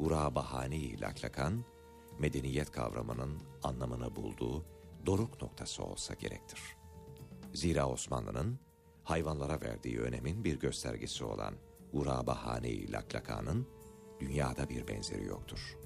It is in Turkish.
Gurabahane-i Laklakan, medeniyet kavramının anlamını bulduğu doruk noktası olsa gerektir. Zira Osmanlı'nın hayvanlara verdiği önemin bir göstergesi olan Gurabahane-i Laklakan'ın dünyada bir benzeri yoktur.